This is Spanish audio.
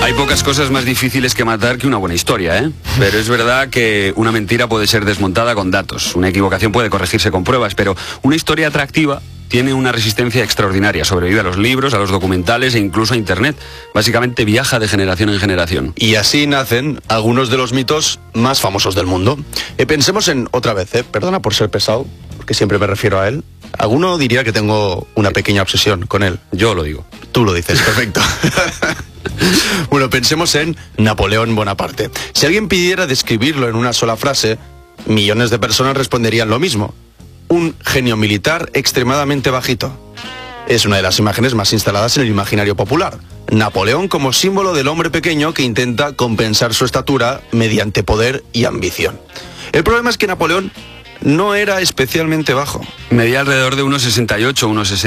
Hay pocas cosas más difíciles que matar que una buena historia, ¿eh? Pero es verdad que una mentira puede ser desmontada con datos, una equivocación puede corregirse con pruebas, pero una historia atractiva tiene una resistencia extraordinaria, sobrevive a los libros, a los documentales e incluso a Internet. Básicamente viaja de generación en generación. Y así nacen algunos de los mitos más famosos del mundo. Pensemos en otra vez, perdona por ser pesado, porque siempre me refiero a él. Alguno diría que tengo una pequeña obsesión con él. Yo lo digo. Tú lo dices, perfecto. Bueno, pensemos en Napoleón Bonaparte. Si alguien pidiera describirlo en una sola frase, millones de personas responderían lo mismo. Un genio militar extremadamente bajito. Es una de las imágenes más instaladas en el imaginario popular. Napoleón como símbolo del hombre pequeño que intenta compensar su estatura mediante poder y ambición. El problema es que Napoleón no era especialmente bajo. Medía alrededor de 1,68, 1,60.